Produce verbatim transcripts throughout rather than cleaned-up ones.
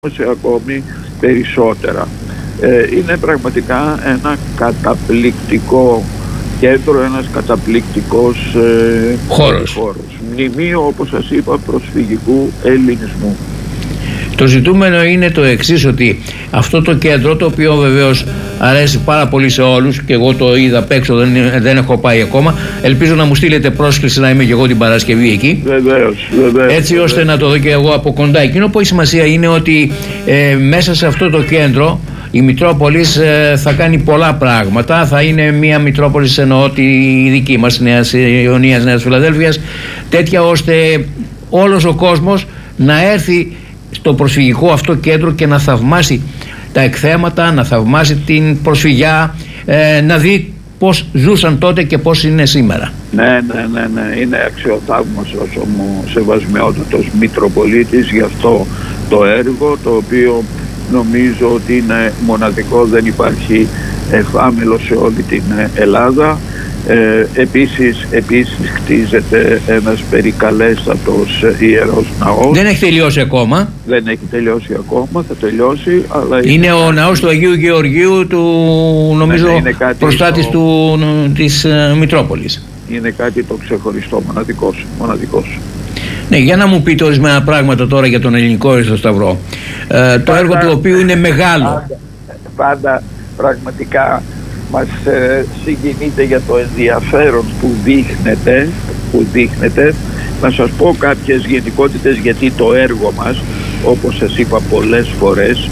σε ακόμη περισσότερα. Ε, είναι πραγματικά ένα καταπληκτικό κέντρο, ένας καταπληκτικός ε, χώρος. χώρος. Μνημείο, όπως σας είπα, προσφυγικού ελληνισμού. Το ζητούμενο είναι το εξής, ότι αυτό το κέντρο, το οποίο βεβαίως αρέσει πάρα πολύ σε όλους και εγώ το είδα απ' έξω, δεν, δεν έχω πάει ακόμα, ελπίζω να μου στείλετε πρόσκληση να είμαι και εγώ την Παρασκευή εκεί. Βεβαίως, βεβαίως, έτσι βεβαίως. ώστε να το δω και εγώ από κοντά. Εκείνο που έχει σημασία είναι ότι ε, μέσα σε αυτό το κέντρο η Μητρόπολης ε, θα κάνει πολλά πράγματα. Θα είναι μια Μητρόπολης, εννοώ τη δική μας Νέας Ιωνίας, Νέας Φιλαδέλφειας, τέτοια ώστε όλος ο κόσμος να έρθει στο προσφυγικό αυτό κέντρο και να θαυμάσει τα εκθέματα, να θαυμάσει την προσφυγιά, ε, να δει πώς ζούσαν τότε και πώς είναι σήμερα. Ναι, ναι, ναι, ναι. Είναι αξιοθαύμαστος ο σεβασμιότατος Μητροπολίτης για αυτό το έργο, το οποίο νομίζω ότι είναι μοναδικό, δεν υπάρχει εφάμιλο σε όλη την Ελλάδα. Ε, επίσης, επίσης χτίζεται ένας περικαλέστατος ιερός ναός. Δεν έχει τελειώσει ακόμα. Δεν έχει τελειώσει ακόμα, θα τελειώσει, αλλά είναι, είναι ο ναός του Αγίου Γεωργίου, του νομίζω ναι, ναι, προστάτης το... του, της uh, Μητρόπολης. Είναι κάτι το ξεχωριστό, μοναδικός, μοναδικός. Ναι, για να μου πείτε ορισμένα πράγματα τώρα για τον Ελληνικό Ερυθρό Σταυρό. Ε, το έργο του οποίου είναι μεγάλο. Πάντα, πάντα πραγματικά μας ε, συγκινείται για το ενδιαφέρον που δείχνετε, που δείχνετε. Να σας πω κάποιες γενικότητες, γιατί το έργο μας, όπως σας είπα πολλές φορές,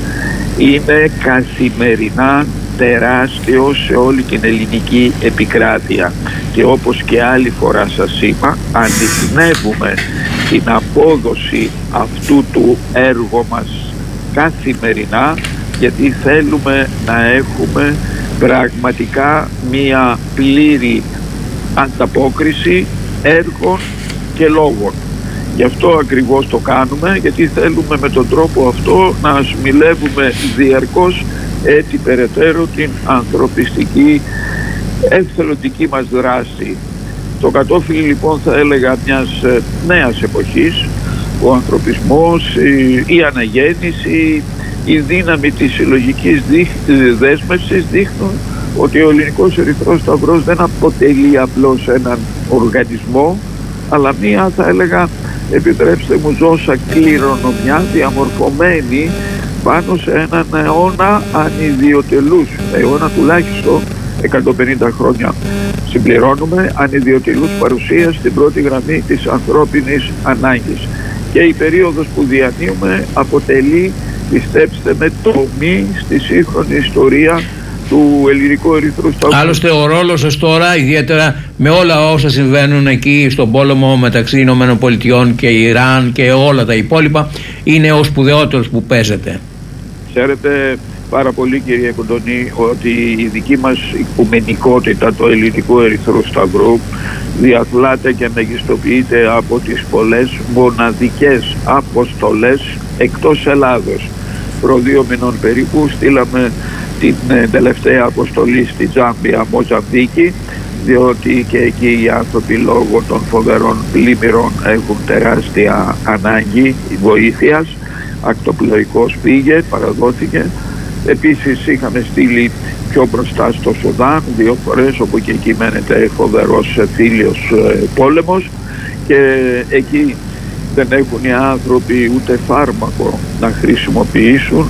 είναι καθημερινά τεράστιο σε όλη την ελληνική επικράτεια, και όπως και άλλη φορά σας είπα, ανοιχνεύουμε την απόδοση αυτού του έργου μας καθημερινά, γιατί θέλουμε να έχουμε πραγματικά μία πλήρη ανταπόκριση έργων και λόγων. Γι' αυτό ακριβώς το κάνουμε, γιατί θέλουμε με τον τρόπο αυτό να ασμιλεύουμε διαρκώς έτσι περαιτέρω την ανθρωπιστική εθελοντική μας δράση. Το κατόφλι λοιπόν, θα έλεγα, μιας νέας εποχής, ο ανθρωπισμός, η, η αναγέννηση, η δύναμη της συλλογικής δέσμευσης δείχνουν ότι ο Ελληνικός Ερυθρός Σταυρός δεν αποτελεί απλώς έναν οργανισμό, αλλά μία, θα έλεγα, επιτρέψτε μου, ζώσα κληρονομιά διαμορφωμένη πάνω σε έναν αιώνα ανιδιοτελούς, αιώνα τουλάχιστον εκατόν πενήντα χρόνια συμπληρώνουμε, ανιδιοτελούς παρουσίας στην πρώτη γραμμή της ανθρώπινης ανάγκης. Και η περίοδος που διανύουμε αποτελεί, πιστέψτε με, τομή στη σύγχρονη ιστορία του Ελληνικού Ερυθρού Σταυρού. Άλλωστε ο ρόλος σας τώρα, ιδιαίτερα με όλα όσα συμβαίνουν εκεί στον πόλεμο μεταξύ Ηνωμένων Πολιτειών και Ιράν και όλα τα υπόλοιπα, είναι ο σπουδαιότερος που παίζετε. Ξέρετε πάρα πολύ, κύριε Κοντονή, ότι η δική μας οικουμενικότητα, το Ελληνικού Ερυθρού Σταυρού, διαθλάται και μεγιστοποιείται από τις πολλές μοναδικές αποστολές εκτός Ελλάδος. Προ δύο μηνών περίπου στείλαμε την τελευταία αποστολή στη Τζάμπια, Μοζαμβίκη, διότι και εκεί οι άνθρωποι λόγω των φοβερών πλημμυρών έχουν τεράστια ανάγκη βοήθειας. Ακτοπλοϊκός πήγε, παραδόθηκε. Επίσης είχαμε στείλει πιο μπροστά στο Σουδάν δύο φορές, όπου και εκεί μένεται φοβερός θήλιος πόλεμος, και εκεί δεν έχουν οι άνθρωποι ούτε φάρμακο να χρησιμοποιήσουν.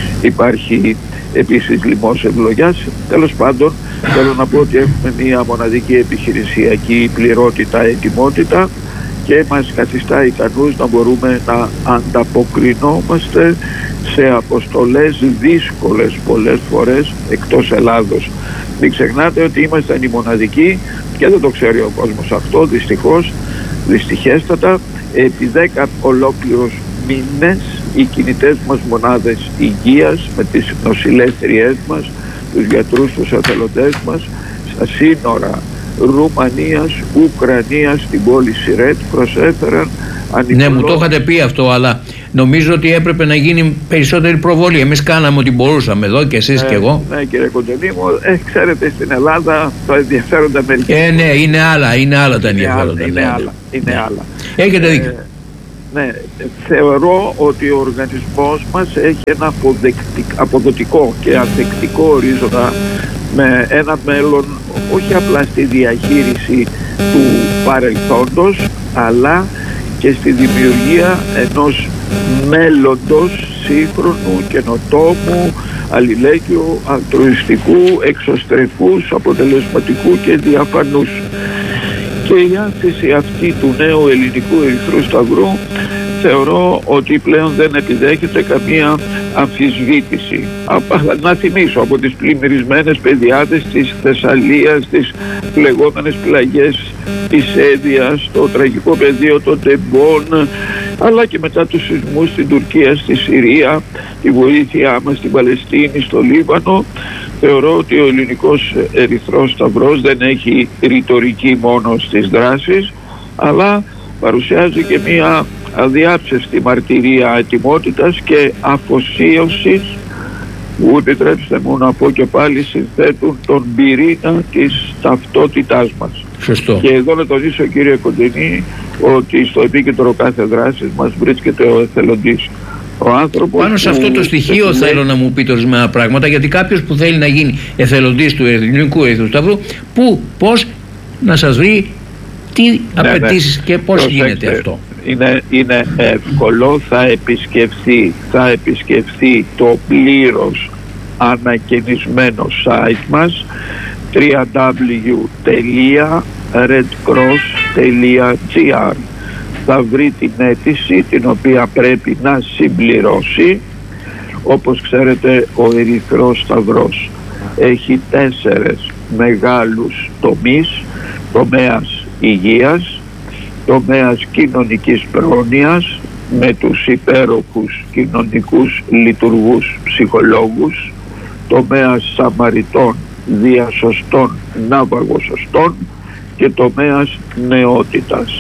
Υπάρχει επίσης λοιμός ευλογιάς. Τέλος πάντων, θέλω να πω ότι έχουμε μια μοναδική επιχειρησιακή πληρότητα, ετοιμότητα, και μας καθιστά ικανούς να μπορούμε να ανταποκρινόμαστε σε αποστολές δύσκολες πολλές φορές εκτός Ελλάδος. Μην ξεχνάτε ότι ήμασταν οι μοναδικοί, και δεν το ξέρει ο κόσμος αυτό, δυστυχώς, δυστυχέστατα, επί δέκα ολόκληρους μήνες οι κινητές μας μονάδες υγείας με τις νοσηλεύτριές μας, τους γιατρούς, τους εθελοντές μας, στα σύνορα Ρουμανίας, Ουκρανίας, στην πόλη Σιρέτ προσέφεραν ανοιχτό. Ναι, μου το είχατε πει αυτό, αλλά νομίζω ότι έπρεπε να γίνει περισσότερη προβολή. Εμείς κάναμε ό,τι μπορούσαμε εδώ, και εσείς ε, και εγώ. Ναι, κύριε Κοντελή μου, ε, ξέρετε, στην Ελλάδα το ενδιαφέροντα μερικές. Ε, ναι, είναι άλλα, είναι άλλα τα ενδιαφέροντα. Είναι, ναι, άλλα, είναι ναι. άλλα. Έχετε δίκιο. Ε, ναι, θεωρώ ότι ο οργανισμός μας έχει ένα αποδοτικό και ανθεκτικό ορίζοντα με ένα μέλλον όχι απλά στη διαχείριση του παρελθόντος, αλλά και στη δημιουργία ενός μέλλοντος σύγχρονου, καινοτόμου, αλληλέγγυου, αλτρουιστικού, εξωστρεφούς, αποτελεσματικού και διαφανούς. Και η άνθηση αυτή του νέου ελληνικού Ερυθρού Σταυρού θεωρώ ότι πλέον δεν επιδέχεται καμία αμφισβήτηση. Να θυμίσω από τις πλημμυρισμένες πεδιάδες της Θεσσαλίας, τις λεγόμενες πλαγιές της Έδιας, το τραγικό πεδίο των Τεμπών, αλλά και μετά τους σεισμούς στην Τουρκία, στη Συρία, τη βοήθειά μας στην Παλαιστίνη, στο Λίβανο, θεωρώ ότι ο ελληνικός Ερυθρός Σταυρός δεν έχει ρητορική μόνο στις δράσεις, αλλά παρουσιάζει και μία αδιάψευστη μαρτυρία ετοιμότητας και αφοσίωσης που, επιτρέψτε μου να πω και πάλι, συνθέτουν τον πυρήνα της ταυτότητάς μας. Σωστό. Και εδώ να τονίσω, κύριε Κοντινή, ότι στο επίκεντρο κάθε δράσης μας βρίσκεται ο εθελοντής. Ο άνθρωπος πάνω σε αυτό το στοιχείο θέλω λέει... να μου πείτε ορισμένα πράγματα, γιατί κάποιος που θέλει να γίνει εθελοντής του ελληνικού Ερυθρού Σταυρού, πού, πώς να σας βρει, τι ναι, απαιτήσεις ναι. και πώς Προσέξτε. γίνεται αυτό. Είναι, είναι εύκολο, θα επισκεφθεί, θα επισκεφθεί το πλήρως ανακαινισμένο site μας double-u double-u double-u τελεία red cross τελεία gr. Θα βρει την αίτηση την οποία πρέπει να συμπληρώσει. Όπως ξέρετε, ο Ερυθρός Σταυρός έχει τέσσερες μεγάλους τομείς: τομέας υγείας, τομέας κοινωνικής πρόνοιας με τους υπέροχους κοινωνικούς λειτουργούς ψυχολόγους, τομέας σαμαριτών, διασωστών, ναυαγοσωστών και τομέας νεότητας.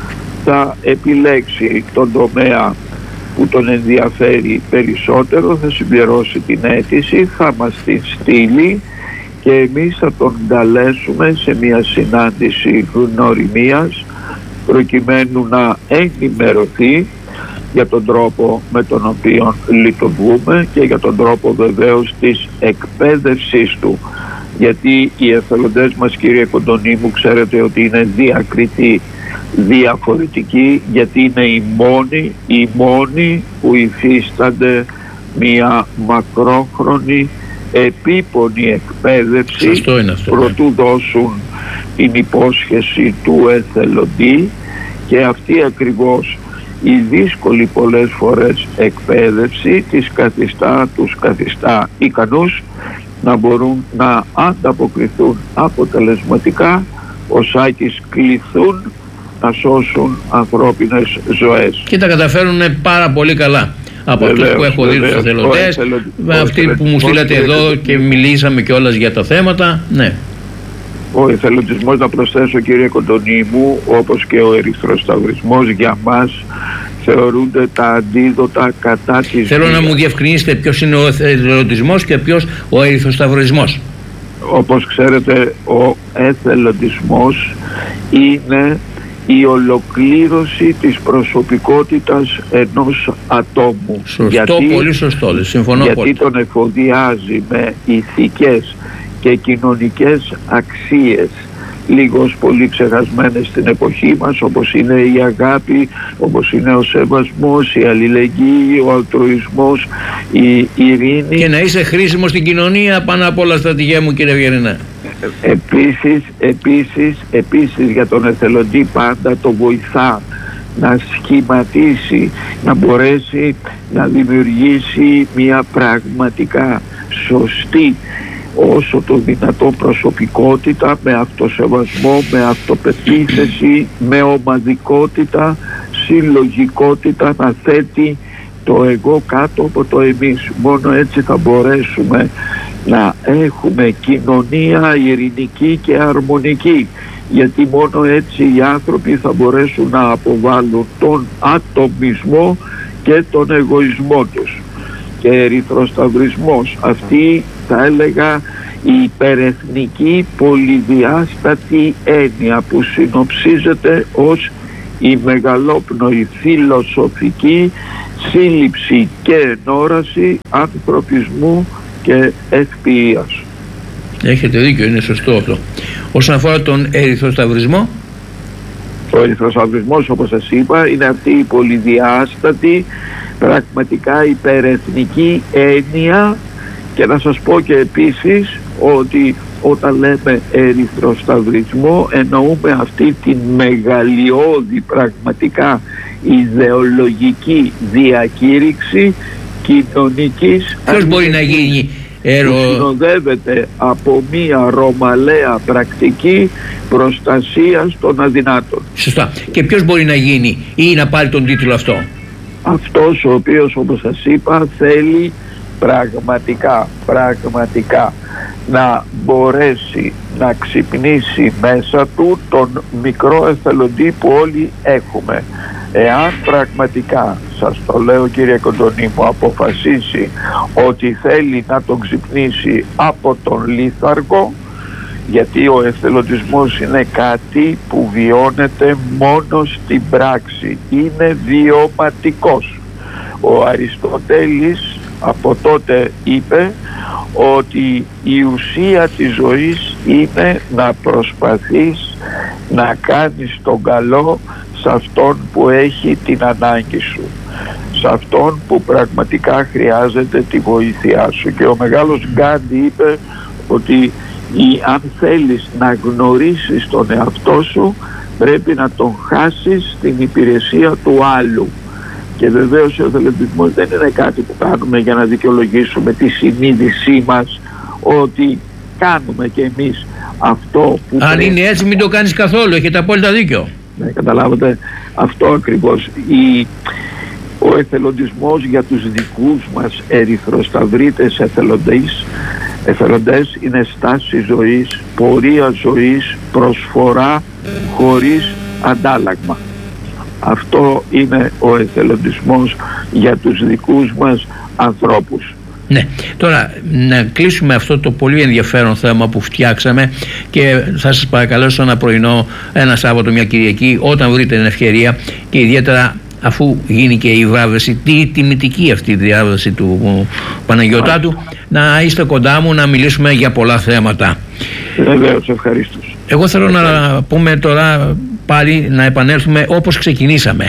Θα επιλέξει τον τομέα που τον ενδιαφέρει περισσότερο, θα συμπληρώσει την αίτηση, θα μας την στείλει και εμείς θα τον καλέσουμε σε μια συνάντηση γνωριμίας προκειμένου να ενημερωθεί για τον τρόπο με τον οποίο λειτουργούμε και για τον τρόπο βεβαίως της εκπαίδευσής του, γιατί οι εθελοντές μας, κύριε Κοντονή μου, ξέρετε ότι είναι διακριτοί, διαφορετικοί, γιατί είναι οι μόνοι, οι μόνοι που υφίστανται μια μακρόχρονη επίπονη εκπαίδευση προτού δώσουν την υπόσχεση του εθελοντή, και αυτή ακριβώς η δύσκολη πολλές φορές εκπαίδευση της καθιστά, τους καθιστά ικανούς να μπορούν να ανταποκριθούν αποτελεσματικά, οσάκις κληθούν να σώσουν ανθρώπινες ζωές. Και τα καταφέρουν πάρα πολύ καλά. Από αυτούς που έχω δει τους εθελοντές, με αυτοί που μου στείλατε εδώ και μιλήσαμε κιόλας για τα θέματα, ναι. Ο εθελοντισμός, να προσθέσω, κύριε Κοντονή μου, όπως και ο ερυθροσταυρισμός, για μας θεωρούνται τα αντίδοτα κατά της Θέλω βίας. να μου διευκρινίσετε ποιος είναι ο εθελοντισμός και ποιος ο ερυθροσταυρισμός. Όπως ξέρετε, ο εθελοντισμός είναι η ολοκλήρωση της προσωπικότητας ενός ατόμου. Σωστό, γιατί, πολύ σωστό, συμφωνώ γιατί πολύ. τον εφοδιάζει με ηθικές και κοινωνικές αξίες λίγος πολύ ξεχασμένες στην εποχή μας, όπως είναι η αγάπη, όπως είναι ο σεβασμός, η αλληλεγγύη, ο αλτρουισμός, η ειρήνη. Και να είσαι χρήσιμος στην κοινωνία πάνω απ' όλα, στρατηγέ μου, κύριε Βιερινά. Επίσης, επίσης, επίσης για τον εθελοντή πάντα το βοηθά να σχηματίσει, να μπορέσει να δημιουργήσει μια πραγματικά σωστή, όσο το δυνατό προσωπικότητα, με αυτοσεβασμό, με αυτοπεποίθηση, με ομαδικότητα, συλλογικότητα, να θέτει το εγώ κάτω από το εμείς. Μόνο έτσι θα μπορέσουμε να έχουμε κοινωνία ειρηνική και αρμονική, γιατί μόνο έτσι οι άνθρωποι θα μπορέσουν να αποβάλουν τον ατομισμό και τον εγωισμό τους. Και ερυθροσταυρισμός, αυτή θα έλεγα η υπερεθνική πολυδιάστατη έννοια που συνοψίζεται ως η μεγαλόπνοη φιλοσοφική σύλληψη και ενόραση ανθρωπισμού και ευποιίας. Έχετε δίκιο, είναι σωστό αυτό. Όσον αφορά τον ερυθροσταυρισμό, ο ερυθροσταυρισμός, όπως σας είπα, είναι αυτή η πολυδιάστατη, πραγματικά υπερεθνική έννοια, και να σας πω και επίσης ότι όταν λέμε ερυθροσταυρισμό εννοούμε αυτή τη μεγαλειώδη πραγματικά ιδεολογική διακήρυξη κοινωνικής. Ποιος μπορεί να γίνει που συνοδεύεται από μία ρωμαλαία πρακτική προστασίας των αδυνάτων. Σωστά. Και ποιος μπορεί να γίνει ή να πάρει τον τίτλο αυτό? Αυτός ο οποίος, όπως σας είπα, θέλει πραγματικά, πραγματικά να μπορέσει να ξυπνήσει μέσα του τον μικρό εθελοντή που όλοι έχουμε. Εάν πραγματικά, σας το λέω κύριε Κοντονή μου, αποφασίσει ότι θέλει να τον ξυπνήσει από τον λίθαργο, γιατί ο εθελοντισμός είναι κάτι που βιώνεται μόνο στην πράξη, είναι βιωματικός. Ο Αριστοτέλης από τότε είπε ότι η ουσία της ζωής είναι να προσπαθείς να κάνεις τον καλό σε αυτόν που έχει την ανάγκη σου, σε αυτόν που πραγματικά χρειάζεται τη βοήθειά σου. Και ο μεγάλος Γκάντι είπε ότι ή, αν θέλεις να γνωρίσεις τον εαυτό σου, πρέπει να τον χάσεις στην υπηρεσία του άλλου. Και βεβαίως ο εθελοντισμός δεν είναι κάτι που κάνουμε για να δικαιολογήσουμε τη συνείδησή μας ότι κάνουμε και εμείς αυτό που αν πρέπει. Είναι έτσι, μην το κάνεις καθόλου, έχετε απόλυτα δίκιο. Ναι, καταλάβατε, αυτό ακριβώς. Η, ο εθελοντισμός για τους δικούς μας ερυθροσταυρίτες εθελοντές, εθελοντές είναι στάση ζωής, πορεία ζωής, προσφορά χωρίς αντάλλαγμα. Αυτό είναι ο εθελοντισμός για τους δικούς μας ανθρώπους. Ναι, τώρα να κλείσουμε αυτό το πολύ ενδιαφέρον θέμα που φτιάξαμε και θα σας παρακαλέσω ένα πρωινό, ένα Σάββατο, μια Κυριακή, όταν βρείτε την ευκαιρία, και ιδιαίτερα αφού γίνει και η βράβευση, τη τιμητική αυτή η διάβαση του Παναγιωτάτου, να είστε κοντά μου να μιλήσουμε για πολλά θέματα. Βεβαίως, ευχαρίστως. Εγώ θέλω να πούμε τώρα πάλι, να επανέλθουμε όπως ξεκινήσαμε.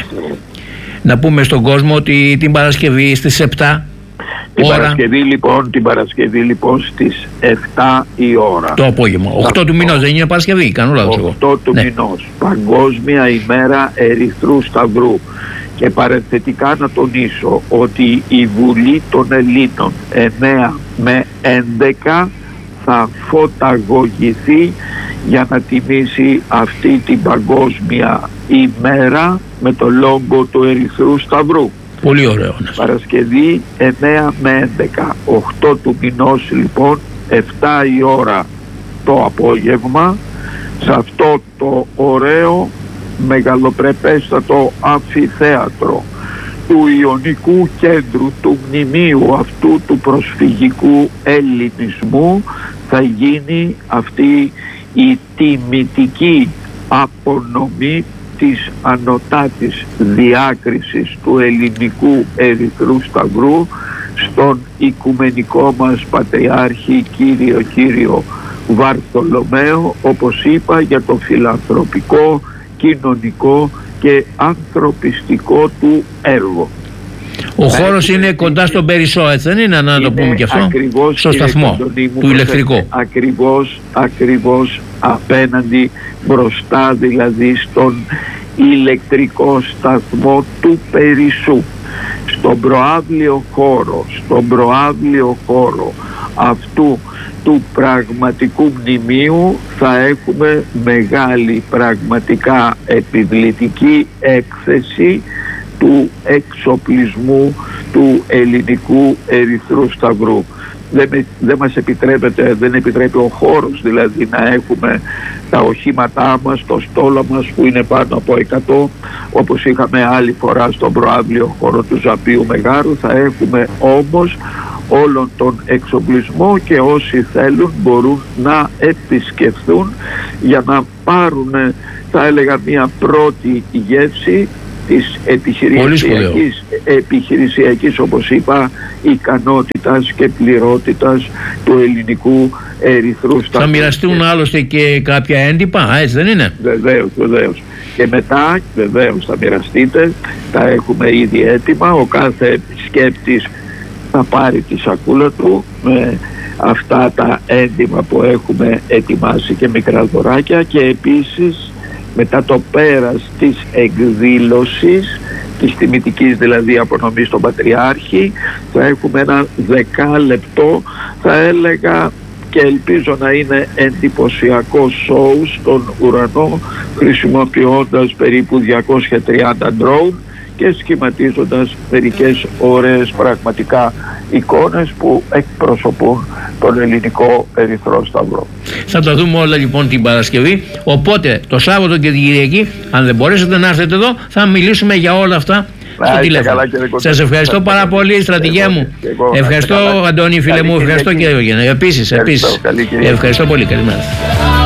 Να πούμε στον κόσμο ότι την Παρασκευή στις επτά Την ώρα, Παρασκευή λοιπόν, την Παρασκευή λοιπόν στις επτά η ώρα. το απόγευμα. οκτώ του μηνός, δεν είναι Παρασκευή, κάνω λάθος εγώ. οκτώ του Ναι. μηνός, Παγκόσμια ημέρα Ερυθρού Σταυρού. Και παρενθετικά να τονίσω ότι η Βουλή των Ελλήνων εννέα με έντεκα θα φωταγωγηθεί για να τιμήσει αυτή την παγκόσμια ημέρα με το λόγο του Ερυθρού Σταυρού. Πολύ ωραίο. Παρασκευή εννέα με έντεκα, οκτώ του μηνός λοιπόν, επτά η ώρα το απόγευμα, σε αυτό το ωραίο μεγαλοπρεπέστατο αμφιθέατρο του Ιωνικού Κέντρου, του μνημείου αυτού του προσφυγικού ελληνισμού, θα γίνει αυτή η τιμητική απονομή της ανωτάτης διάκρισης του ελληνικού Ερυθρού Σταυρού στον οικουμενικό μας Πατριάρχη κύριο κύριο Βαρθολομαίο, όπως είπα, για το φιλανθρωπικό, κοινωνικό και ανθρωπιστικό του έργο. Ο χώρος είναι κοντά στον Περισσό, έτσι δεν είναι, να το πούμε και αυτό, ακριβώς, στο σταθμό του ηλεκτρικού. Ακριβώς, ακριβώς απέναντι, μπροστά δηλαδή στον ηλεκτρικό σταθμό του Περισσού. Στον προάβλιο χώρο, στον προάβλιο χώρο αυτού του πραγματικού μνημείου θα έχουμε μεγάλη πραγματικά επιβλητική έκθεση του εξοπλισμού του ελληνικού Ερυθρού Σταυρού. Δεν, δεν μας επιτρέπεται, δεν επιτρέπει ο χώρος δηλαδή να έχουμε τα οχήματά μας, το στόλο μας που είναι πάνω από εκατό, όπως είχαμε άλλη φορά στον προάβλιο χώρο του Ζαπίου Μεγάρου. Θα έχουμε όμως όλον τον εξοπλισμό και όσοι θέλουν μπορούν να επισκεφθούν για να πάρουν θα έλεγα μια πρώτη γεύση της επιχειρησιακής, επιχειρησιακής όπως είπα ικανότητας και πληρότητας του ελληνικού ερυθρού σταυρού. Θα μοιραστούν άλλωστε και κάποια έντυπα, έτσι δεν είναι? Βεβαίως, βεβαίως. Και μετά βεβαίως θα μοιραστείτε, τα έχουμε ήδη έτοιμα, ο κάθε σκέπτης θα πάρει τη σακούλα του με αυτά τα έντυπα που έχουμε ετοιμάσει και μικρά δωράκια, και επίσης μετά το πέρας της εκδήλωσης, της τιμητικής δηλαδή απονομής στον Πατριάρχη, θα έχουμε ένα δεκάλεπτο, θα έλεγα, και ελπίζω να είναι εντυπωσιακό σοου στον ουρανό, χρησιμοποιώντας περίπου διακόσια τριάντα drone και σχηματίζοντας μερικές ωραίες πραγματικά εικόνες που εκπροσωπούν τον ελληνικό Ερυθρό Σταυρό. Θα τα δούμε όλα λοιπόν την Παρασκευή, οπότε το Σάββατο και την Κυριακή, αν δεν μπορέσετε να έρθετε εδώ, θα μιλήσουμε για όλα αυτά στο τηλέφωνο. Σας ευχαριστώ πάρα πολύ, στρατηγέ μου. Ευχαριστώ, Αντώνη, φίλε μου. Ευχαριστώ, κύριε Γεωργιανέ. Επίσης, επίσης. Ευχαριστώ πολύ. Καλημέρα.